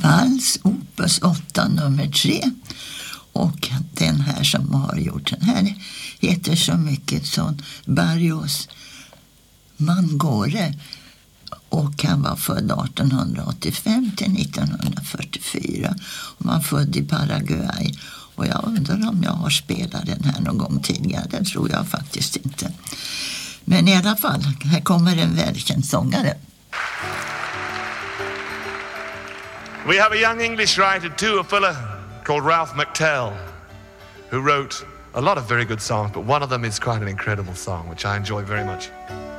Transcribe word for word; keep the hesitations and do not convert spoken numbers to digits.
Vals opus åtta nummer tre. Och den här som har gjort den här heter så mycket som Barrios Mangore. Och han var född arton åttiofem till nittonhundrafyrtiofyra. Och man född i Paraguay. Och jag undrar om jag har spelat den här någon gång tidigare. Det tror jag faktiskt inte. Men i alla fall, här kommer en välkänd sångare. We have a young English writer too, a fella called Ralph McTell, who wrote a lot of very good songs, but one of them is quite an incredible song, which I enjoy very much.